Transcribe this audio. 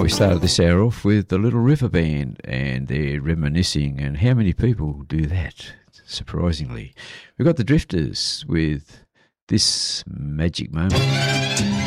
We started this hour off with the Little River Band and they're reminiscing, and how many people do that, surprisingly. We've got the Drifters with This Magic Moment.